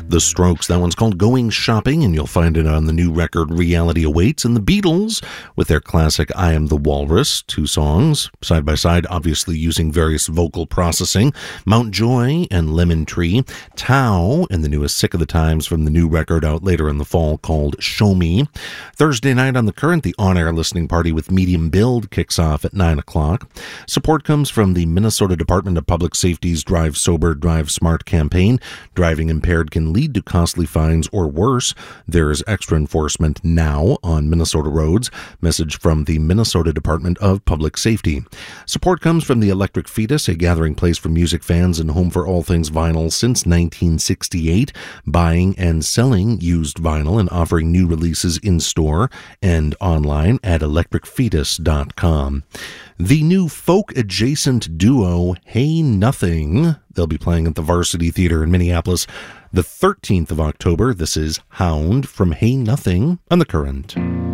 The Strokes, that one's called Going Shopping, and you'll find it on the new record Reality Awaits. And the Beatles with their classic I Am the Walrus, two songs, side by side, obviously using various vocal processing. Mountjoy and Lemon Tree. Tao and the newest Sick of the Times from the new record out later in the fall called Show Me. Thursday night on The Current, the on-air listening party with Medium Build kicks off at 9 o'clock. Support comes from the Minnesota Department of Public Safety's Drive Sober, Drive Smart campaign. Driving impaired can lead to costly fines or worse. There's extra enforcement now on Minnesota roads. Message from the Minnesota Department of Public Safety. Support comes from the Electric Fetus, a gathering place for music fans and home for all things vinyl since 1968, buying and selling used vinyl and offering new releases in-store and online at electricfetus.com. The new folk-adjacent duo Hey Nothing, they'll be playing at the Varsity Theater in Minneapolis the 13th of October. This is Hound from Hey Nothing on The Current.